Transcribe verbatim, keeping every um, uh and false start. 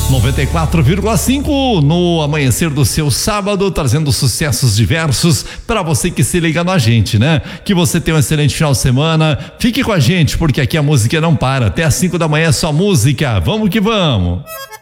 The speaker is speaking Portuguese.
noventa e quatro vírgula cinco no amanhecer do seu sábado, trazendo sucessos diversos para você que se liga na gente, né? Que você tenha um excelente final de semana. Fique com a gente, porque aqui a música não para. Até às cinco da manhã é só música. Vamos que vamos.